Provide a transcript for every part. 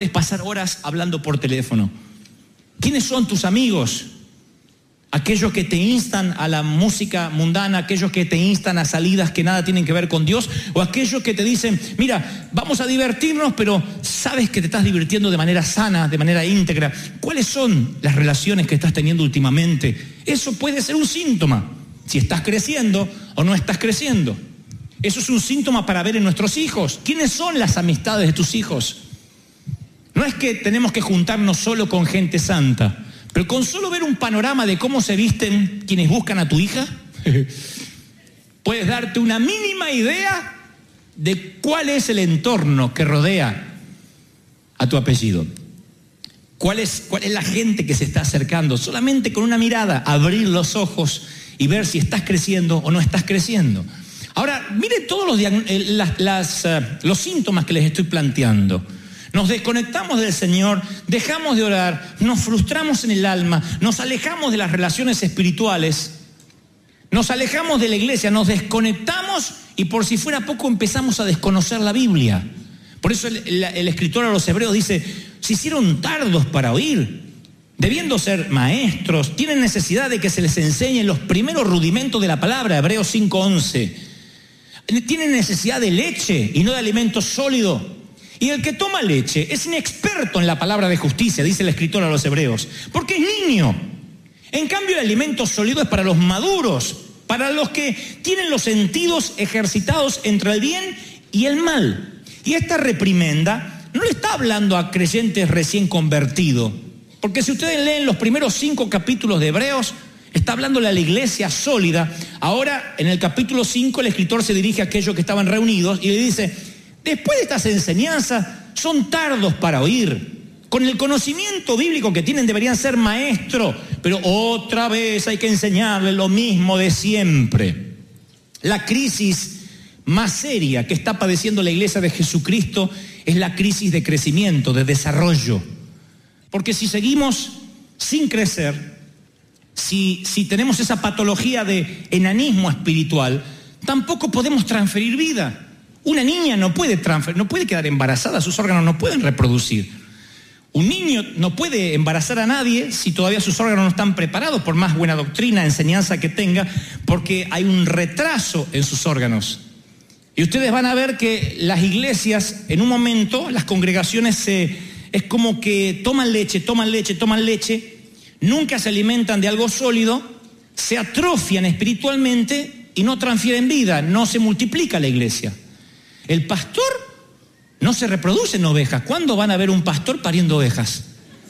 puedes pasar horas hablando por teléfono? ¿Quiénes son tus amigos? Aquellos que te instan a la música mundana, aquellos que te instan a salidas que nada tienen que ver con Dios, o aquellos que te dicen, mira, vamos a divertirnos, pero sabes que te estás divirtiendo de manera sana, de manera íntegra. ¿Cuáles son las relaciones que estás teniendo últimamente? Eso puede ser un síntoma, si estás creciendo o no estás creciendo. Eso es un síntoma para ver en nuestros hijos. ¿Quiénes son las amistades de tus hijos? No es que tenemos que juntarnos solo con gente santa, pero con solo ver un panorama de cómo se visten quienes buscan a tu hija, puedes darte una mínima idea de cuál es el entorno que rodea a tu apellido. ¿Cuál es la gente que se está acercando? Solamente con una mirada, abrir los ojos y ver si estás creciendo o no estás creciendo. Ahora, miren todos los síntomas que les estoy planteando. Nos desconectamos del Señor, dejamos de orar, nos frustramos en el alma, nos alejamos de las relaciones espirituales, nos alejamos de la iglesia, nos desconectamos y por si fuera poco empezamos a desconocer la Biblia. Por eso el escritor a los Hebreos dice, se hicieron tardos para oír, debiendo ser maestros, tienen necesidad de que se les enseñen los primeros rudimentos de la palabra, Hebreos 5:11. Tienen necesidad de leche y no de alimento sólido. Y el que toma leche es inexperto en la palabra de justicia, dice el escritor a los Hebreos, porque es niño. En cambio, el alimento sólido es para los maduros, para los que tienen los sentidos ejercitados entre el bien y el mal. Y esta reprimenda no le está hablando a creyentes recién convertidos, porque si ustedes leen los primeros 5 capítulos de Hebreos, está hablándole a la iglesia sólida. Ahora, en el capítulo 5, el escritor se dirige a aquellos que estaban reunidos y le dice, después de estas enseñanzas, son tardos para oír. Con el conocimiento bíblico que tienen deberían ser maestros, pero otra vez hay que enseñarles lo mismo de siempre. La crisis más seria que está padeciendo la iglesia de Jesucristo es la crisis de crecimiento, de desarrollo. Porque si seguimos sin crecer, si tenemos esa patología de enanismo espiritual, tampoco podemos transferir vida. Una niña no puede quedar embarazada, sus órganos no pueden reproducir. Un niño no puede embarazar a nadie si todavía sus órganos no están preparados, por más buena doctrina, enseñanza que tenga, porque hay un retraso en sus órganos. Y ustedes van a ver que las iglesias, en un momento, las congregaciones es como que toman leche, nunca se alimentan de algo sólido, se atrofian espiritualmente y no transfieren vida, no se multiplica la iglesia. El pastor no se reproduce en ovejas. ¿Cuándo van a ver un pastor pariendo ovejas?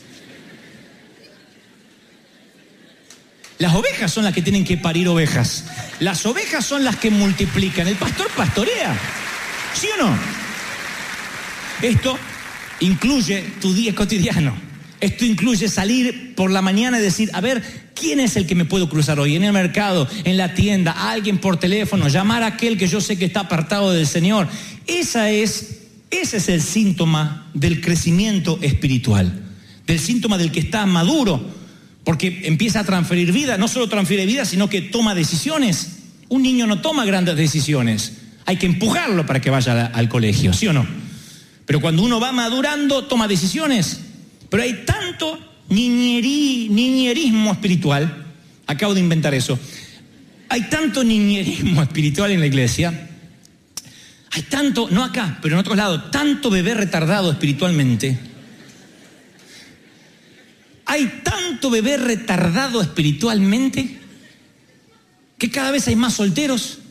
Las ovejas son las que tienen que parir ovejas. Las ovejas son las que multiplican. El pastor pastorea. ¿Sí o no? Esto incluye tu día cotidiano. Esto incluye salir por la mañana y decir, a ver, ¿quién es el que me puedo cruzar hoy? En el mercado, en la tienda, a alguien por teléfono, llamar a aquel que yo sé que está apartado del Señor. Ese es el síntoma del crecimiento espiritual, del síntoma del que está maduro, porque empieza a transferir vida. No solo transfiere vida, sino que toma decisiones. Un niño no toma grandes decisiones, hay que empujarlo para que vaya al colegio, ¿sí o no? Pero cuando uno va madurando, toma decisiones. Pero hay tanto niñerismo espiritual, acabo de inventar eso, hay tanto niñerismo espiritual en la iglesia, hay tanto, no acá, pero en otros lados, tanto bebé retardado espiritualmente, hay tanto bebé retardado espiritualmente, que cada vez hay más solteros,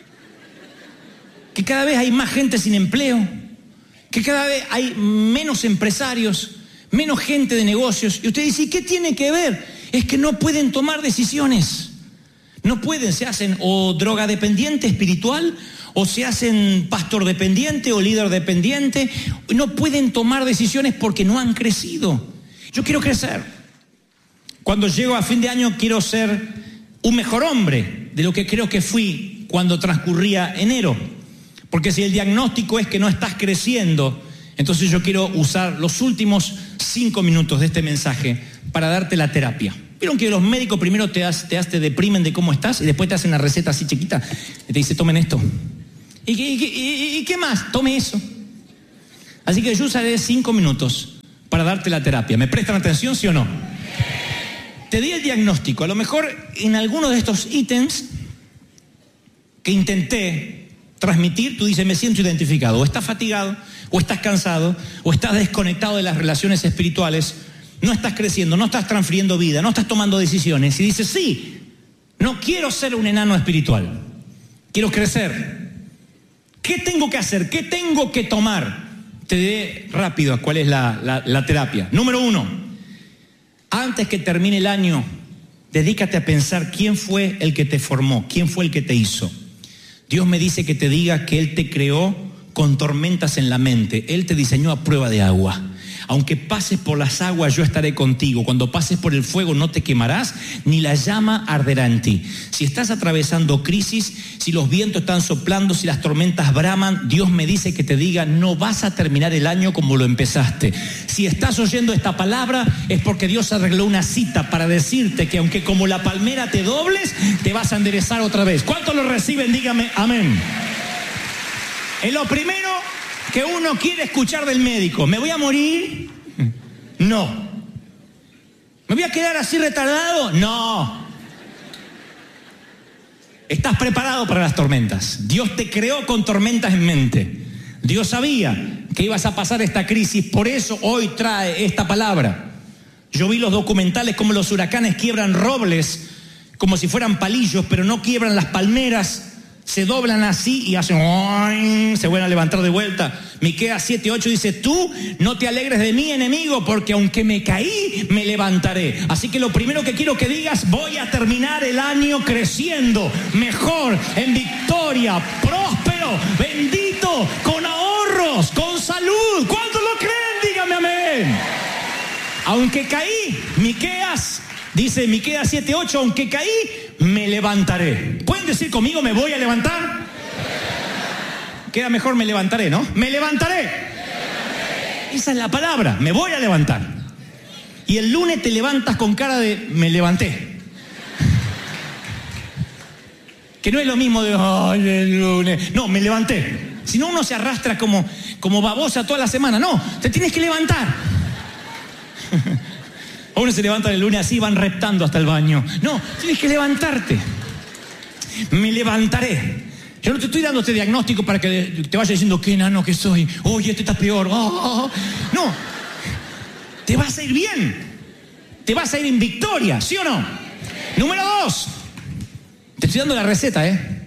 que cada vez hay más gente sin empleo, que cada vez hay menos empresarios, menos gente de negocios. Y usted dice, ¿y qué tiene que ver? Es que no pueden tomar decisiones. No pueden, se hacen o drogadependiente espiritual, o se hacen pastor dependiente o líder dependiente. No pueden tomar decisiones porque no han crecido. Yo quiero crecer. Cuando llego a fin de año quiero ser un mejor hombre de lo que creo que fui cuando transcurría enero. Porque si el diagnóstico es que no estás creciendo, entonces yo quiero usar los últimos 5 minutos de este mensaje para darte la terapia. ¿Vieron que los médicos primero te deprimen de cómo estás y después te hacen la receta así chiquita y te dice, tomen esto? ¿Y qué más? Tome eso. Así que yo usaré 5 minutos para darte la terapia. ¿Me prestan atención, sí o no? Te di el diagnóstico. A lo mejor en alguno de estos ítems que intenté transmitir, tú dices, me siento identificado. O estás fatigado, o estás cansado, o estás desconectado de las relaciones espirituales, no estás creciendo, no estás transfiriendo vida, no estás tomando decisiones. Y dices, sí, no quiero ser un enano espiritual, quiero crecer. ¿Qué tengo que hacer? ¿Qué tengo que tomar? Te diré rápido cuál es la terapia. Número 1. Antes que termine el año, dedícate a pensar quién fue el que te formó, quién fue el que te hizo. Dios me dice que te diga que Él te creó con tormentas en la mente. Él te diseñó a prueba de agua. Aunque pases por las aguas, yo estaré contigo. Cuando pases por el fuego, no te quemarás, ni la llama arderá en ti. Si estás atravesando crisis, si los vientos están soplando, si las tormentas braman, Dios me dice que te diga, no vas a terminar el año como lo empezaste. Si estás oyendo esta palabra, es porque Dios arregló una cita para decirte que aunque como la palmera te dobles, te vas a enderezar otra vez. ¿Cuántos lo reciben? Dígame amén. Es lo primero que uno quiere escuchar del médico. ¿Me voy a morir? No. ¿Me voy a quedar así retardado? No. Estás preparado para las tormentas. Dios te creó con tormentas en mente. Dios sabía que ibas a pasar esta crisis, por eso hoy trae esta palabra. Yo vi los documentales como los huracanes quiebran robles como si fueran palillos, pero no quiebran las palmeras. Se doblan así y hacen, se vuelven a levantar de vuelta. Miqueas 7:8 dice, tú no te alegres de mí, enemigo, porque aunque me caí, me levantaré. Así que lo primero que quiero que digas, voy a terminar el año creciendo, mejor, en victoria, próspero, bendito, con ahorros, con salud. ¿Cuántos lo creen? Dígame amén. Aunque caí, Miqueas dice, Miqueas 7:8, aunque caí, me levantaré. ¿Pueden decir conmigo, me voy a levantar? Queda mejor me levantaré, ¿no? Me levantaré. Esa es la palabra, me voy a levantar. Y el lunes te levantas con cara de, me levanté. Que no es lo mismo de, ay, el lunes. No, me levanté. Si no, uno se arrastra como babosa toda la semana. No, te tienes que levantar. O uno se levanta el lunes así, van reptando hasta el baño. No, tienes que levantarte. Me levantaré. Yo no te estoy dando este diagnóstico para que te vayas diciendo, qué enano que soy. Oye, este está peor. No, te vas a ir bien. Te vas a ir en victoria, ¿sí o no? Número 2. Te estoy dando la receta,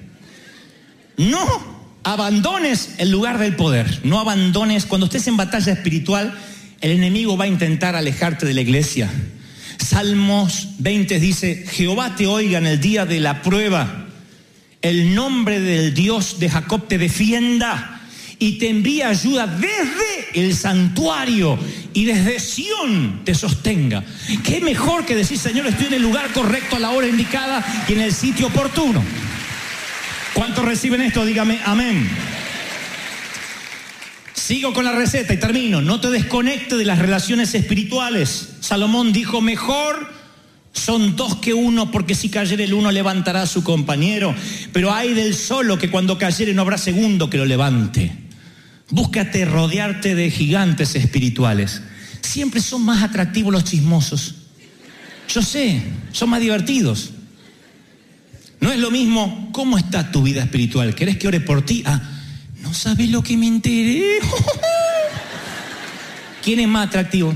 No abandones el lugar del poder. No abandones. Cuando estés en batalla espiritual, el enemigo va a intentar alejarte de la iglesia. Salmos 20 dice, Jehová te oiga en el día de la prueba. El nombre del Dios de Jacob te defienda y te envíe ayuda desde el santuario y desde Sión te sostenga. ¿Qué mejor que decir, Señor, estoy en el lugar correcto a la hora indicada y en el sitio oportuno? ¿Cuántos reciben esto? Dígame amén. Sigo con la receta y termino. No te desconectes de las relaciones espirituales. Salomón dijo, mejor son 2 que 1, porque si cayere el uno levantará a su compañero. Pero hay del solo que cuando cayere no habrá segundo que lo levante. Búscate rodearte de gigantes espirituales. Siempre son más atractivos los chismosos. Yo sé, son más divertidos. No es lo mismo, ¿cómo está tu vida espiritual? ¿Querés que ore por ti? No sabes lo que me enteré. ¿Quién es más atractivo?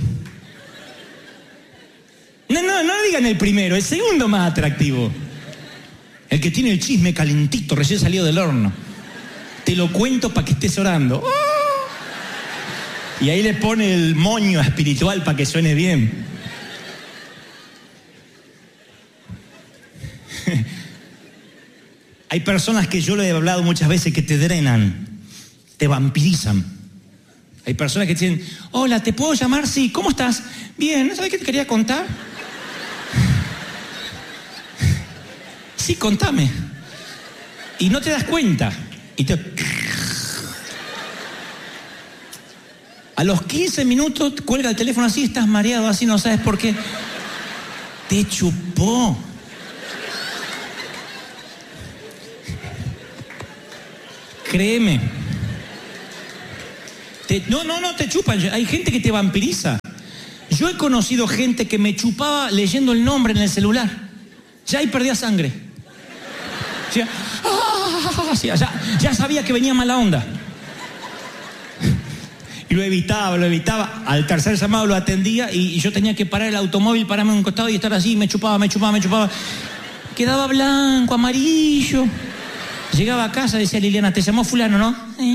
No digan el primero, el segundo más atractivo. El que tiene el chisme calentito, recién salido del horno. Te lo cuento para que estés orando. Y ahí le pone el moño espiritual para que suene bien. Hay personas que yo le he hablado muchas veces que te drenan, te vampirizan. Hay personas que dicen, hola, ¿te puedo llamar? Sí, ¿cómo estás? Bien, ¿sabes qué te quería contar? Sí, contame. Y no te das cuenta. A los 15 minutos cuelga el teléfono así, estás mareado así, no sabes por qué. Te chupó. Créeme. No te chupan. Hay gente que te vampiriza. Yo he conocido gente que me chupaba leyendo el nombre en el celular. Ya ahí perdía sangre. Ya sabía que venía mala onda. Y lo evitaba. Al tercer llamado lo atendía y yo tenía que parar el automóvil, pararme a un costado y estar así. Me chupaba. Quedaba blanco, amarillo. Llegaba a casa y decía Liliana, ¿te llamó fulano, no?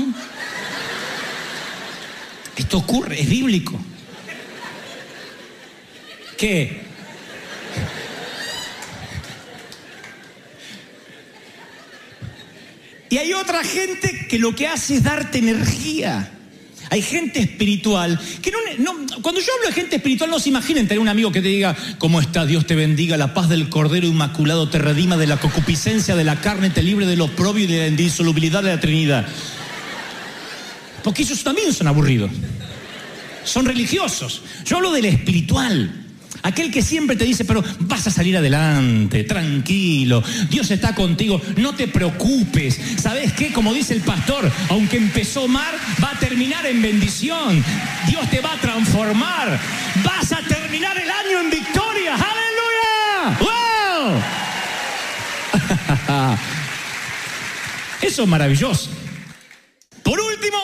Esto ocurre, es bíblico. ¿Qué? Y hay otra gente que lo que hace es darte energía. Hay gente espiritual que cuando yo hablo de gente espiritual, no se imaginen tener un amigo que te diga: ¿cómo está? Dios te bendiga, la paz del Cordero Inmaculado te redima de la concupiscencia de la carne, te libre del oprobio y de la indisolubilidad de la Trinidad. Porque ellos también son aburridos. Son religiosos. Yo hablo del espiritual. Aquel que siempre te dice: pero vas a salir adelante, tranquilo, Dios está contigo, no te preocupes. ¿Sabes qué? Como dice el pastor, aunque empezó mal, va a terminar en bendición. Dios te va a transformar. Vas a terminar el año en victoria. ¡Aleluya! ¡Wow! Eso es maravilloso. Por último,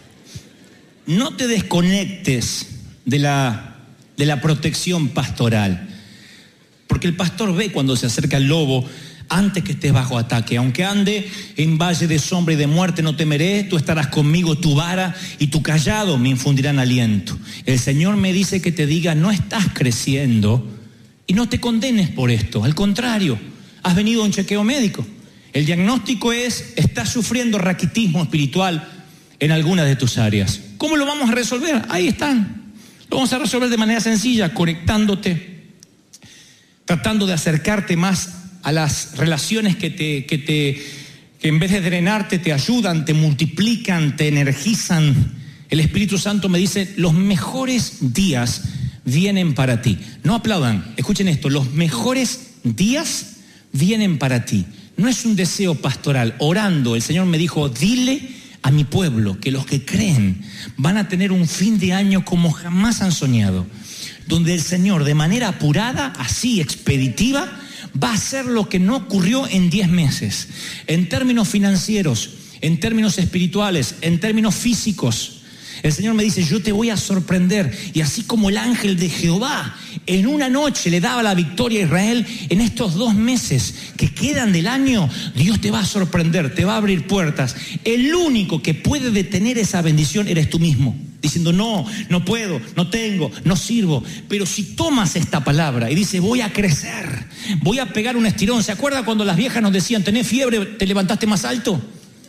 no te desconectes de la protección pastoral, porque el pastor ve cuando se acerca el lobo antes que estés bajo ataque. Aunque ande en valle de sombra y de muerte, no temeré, tú estarás conmigo, tu vara y tu cayado me infundirán aliento. El Señor me dice que te diga: no estás creciendo, y no te condenes por esto. Al contrario, has venido a un chequeo médico. El diagnóstico es: estás sufriendo raquitismo espiritual en algunas de tus áreas. ¿Cómo lo vamos a resolver? Ahí están. Lo vamos a resolver de manera sencilla, conectándote, tratando de acercarte más a las relaciones que en vez de drenarte te ayudan, te multiplican, te energizan. El Espíritu Santo me dice: los mejores días vienen para ti. No aplaudan, escuchen esto: los mejores días vienen para ti. No es un deseo pastoral. Orando, el Señor me dijo: dile a mi pueblo que los que creen van a tener un fin de año como jamás han soñado, donde el Señor, de manera apurada, así expeditiva, va a hacer lo que no ocurrió en 10 meses, en términos financieros, en términos espirituales, en términos físicos. El Señor me dice: yo te voy a sorprender. Y así como el ángel de Jehová en una noche le daba la victoria a Israel, en estos 2 meses que quedan del año, Dios te va a sorprender, te va a abrir puertas. El único que puede detener esa bendición eres tú mismo, diciendo: no puedo, no tengo, no sirvo. Pero si tomas esta palabra y dices: voy a crecer, voy a pegar un estirón. ¿Se acuerda cuando las viejas nos decían: tenés fiebre, te levantaste más alto?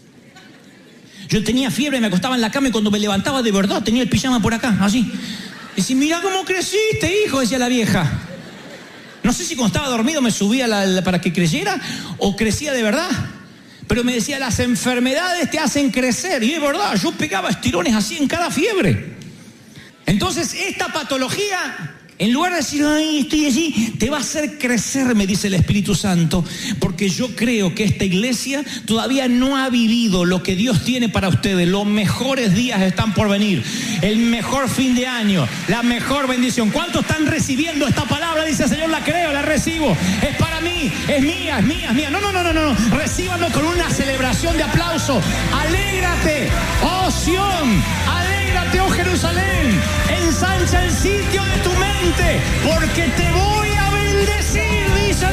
Yo tenía fiebre, me acostaba en la cama y cuando me levantaba de verdad tenía el pijama por acá, así. Y decía: mira cómo creciste, hijo, decía la vieja. No sé si cuando estaba dormido me subía para que creyera o crecía de verdad. Pero me decía: las enfermedades te hacen crecer. Y es verdad, yo pegaba estirones así en cada fiebre. Entonces esta patología, en lugar de decir: ay, estoy allí, te va a hacer crecer, me dice el Espíritu Santo, porque yo creo que esta iglesia todavía no ha vivido lo que Dios tiene para ustedes. Los mejores días están por venir, el mejor fin de año, la mejor bendición. ¿Cuántos están recibiendo esta palabra? Dice el Señor: la creo, la recibo, es para mí, es mía, es mía, es mía. No, recíbanlo con una celebración de aplauso. Alégrate, oh Sión, alégrate, oh Jerusalén, ensancha el sitio de tu mente, porque te voy a bendecir, dice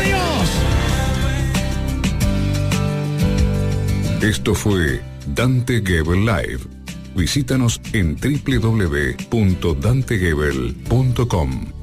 Dios. Esto fue Dante Gebel Live. Visítanos en www.dantegebel.com.